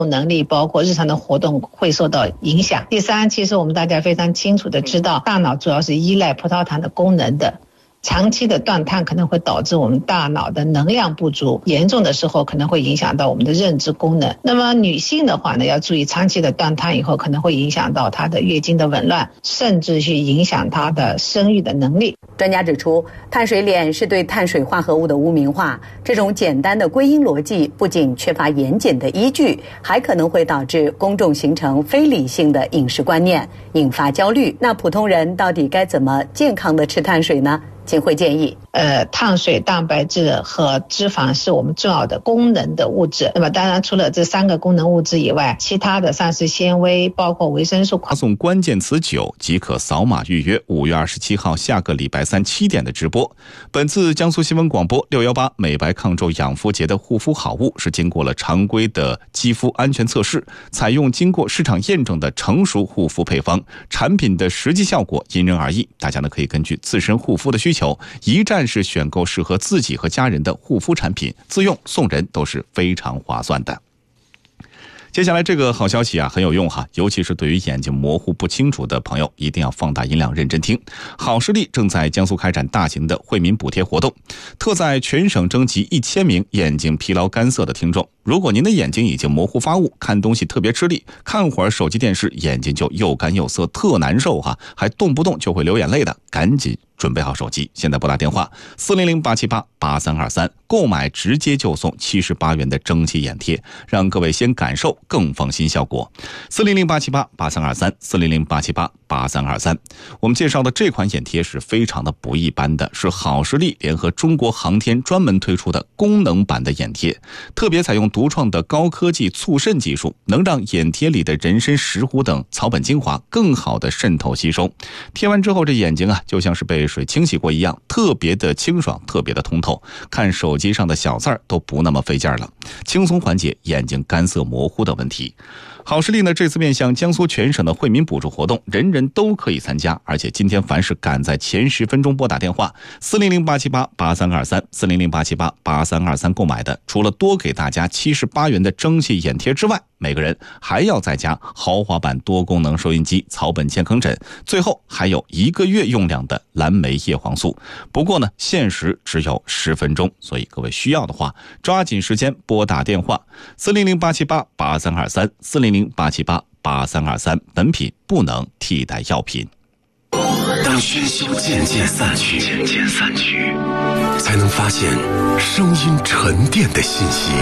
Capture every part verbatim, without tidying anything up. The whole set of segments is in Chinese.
能力包括日常的活动会受到影响。第三，其实我们大家非常清楚的知道，大脑主要是依赖葡萄糖的功能的。长期的断碳可能会导致我们大脑的能量不足，严重的时候可能会影响到我们的认知功能。那么女性的话呢，要注意长期的断碳以后可能会影响到她的月经的紊乱，甚至去影响她的生育的能力。 专家指出，碳水脸是对碳水化合物的污名化，这种简单的归因逻辑不仅缺乏严谨的依据，还可能会导致公众形成非理性的饮食观念，引发焦虑。那普通人到底该怎么健康的吃碳水呢？金慧建议， 呃，碳水、蛋白质和脂肪是我们重要的功能的物质。那么，当然除了这三个功能物质以外，其他的膳食纤维，包括维生素。 发送关键词九即可扫码预约五月二十七号下个礼拜三七点的直播。本次江苏新闻广播六一八美白抗皱养肤节的护肤好物是经过了常规的肌肤安全测试，采用经过市场验证的成熟护肤配方，产品的实际效果因人而异，大家呢可以根据自身护肤的需求。一站式选购适合自己和家人的护肤产品，自用送人都是非常划算的。接下来这个好消息啊很有用哈，尤其是对于眼睛模糊不清楚的朋友，一定要放大音量认真听。好视力正在江苏开展大型的惠民补贴活动，特在全省征集一千名眼睛疲劳干涩的听众。如果您的眼睛已经模糊发雾，看东西特别吃力，看会儿手机电视眼睛就又干又涩，特难受哈，还动不动就会流眼泪的，赶紧准备好手机，现在拨打电话四零零八七八八三二三，购买直接就送七十八元的蒸汽眼贴，让各位先感受更放心效果。四零零八七八八三二三，四零零八七八八三二三。我们介绍的这款眼贴是非常的不一般的，是好视力联合中国航天专门推出的功能版的眼贴，特别采用独创的高科技促渗技术，能让眼贴里的人参、石斛等草本精华更好的渗透吸收。贴完之后，这眼睛啊就像是被水清洗过一样，特别的清爽，特别的通透，看手机上的小字儿都不那么费劲了，轻松缓解眼睛干涩模糊的问题。好视力呢，这次面向江苏全省的惠民补助活动，人人都可以参加，而且今天凡是赶在前十分钟拨打电话四零零八七八八三二三，四零零八七八八三二三购买的，除了多给大家七十八元的蒸汽眼贴之外，每个人还要再加豪华版多功能收音机、草本健康枕，最后还有一个月用量的蓝莓叶黄素。不过呢，限时只有十分钟，所以各位需要的话，抓紧时间拨打电话四零零八七八八三二三，四零零八七八八三二三，本品不能替代药品。 当喧嚣渐渐散去，渐渐散去，才能发现声音沉淀的信息。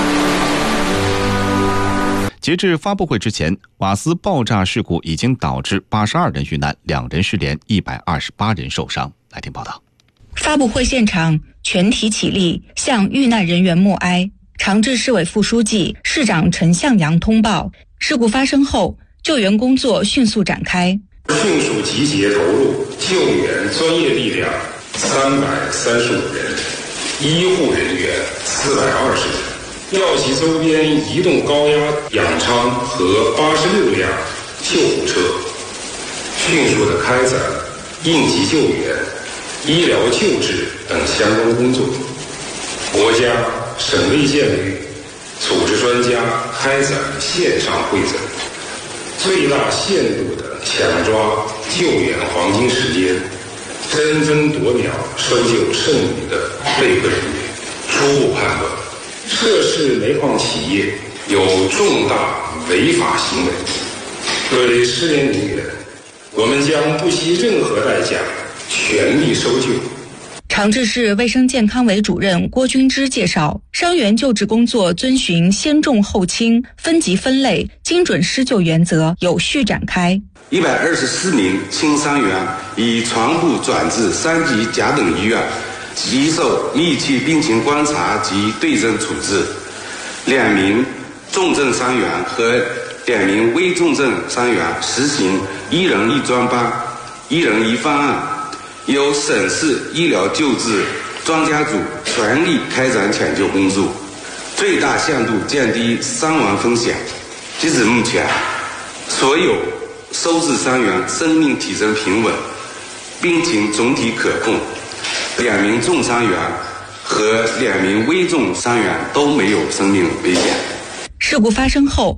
截至发布会之前，瓦斯爆炸事故已经导致八十二人遇难，两人失联，一百二十八人受伤。来听报道。 发布会现场，全体起立向遇难人员默哀。长治市委副书记、市长陈向阳通报，事故发生后，救援工作迅速展开， 迅速集结投入救援专业力量三百三十五人，医护人员四百二十人。药企周边移动高压氧舱和八十六辆救护车，迅速地开展应急救援、医疗救治等相关工作。国家、省卫健委组织专家开展线上会诊，最大限度地抢抓救援黄金时间，争分夺秒搜救剩余的被困人员。初步判断，涉事煤矿企业有重大违法行为，对失联人员，我们将不惜任何代价全力搜救。 长治市卫生健康委主任郭军之介绍，伤员救治工作遵循先重后轻、分级分类、精准施救原则，有序展开。 一百二十四名轻伤员已全部转至三级甲等医院，接受密切病情观察及对症处置。两名重症伤员和两名危重症伤员实行一人一专班、一人一方案，由省市医疗救治专家组全力开展抢救工作，最大限度降低伤亡风险。截至目前，所有收治伤员生命体征平稳，病情总体可控，两名重伤员和两名危重伤员都没有生命危险。 事故发生后，